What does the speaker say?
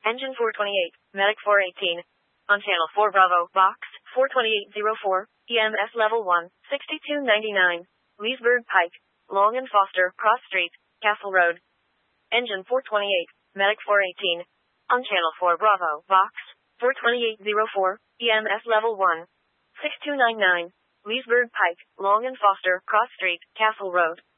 Engine 428, Medic 418. On Channel 4 Bravo, Box 42804, EMS Level 1, 6299. Leesburg Pike, Long and Foster, Cross Street, Castle Road. Engine 428, Medic 418. On Channel 4 Bravo, Box 42804, EMS Level 1, 6299. Leesburg Pike, Long and Foster, Cross Street, Castle Road.